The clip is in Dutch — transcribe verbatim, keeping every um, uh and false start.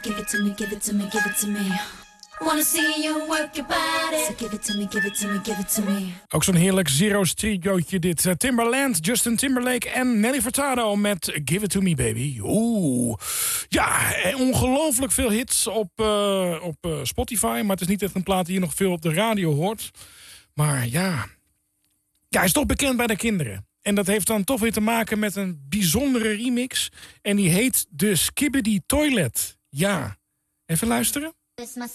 give it to me, give it to me, give it to me. Wanna see you work your body. So give it to me, give it to me, give it to me. Ook zo'n heerlijk Zero-triootje dit. Uh, Timbaland, Justin Timberlake en Nelly Furtado met Give It To Me Baby. Oeh. Ja, ongelooflijk veel hits op, uh, op uh, Spotify. Maar het is niet echt een plaat die je nog veel op de radio hoort. Maar ja... Ja, hij is toch bekend bij de kinderen. En dat heeft dan toch weer te maken met een bijzondere remix. En die heet de Skibidi Toilet. Ja. Even luisteren. It's my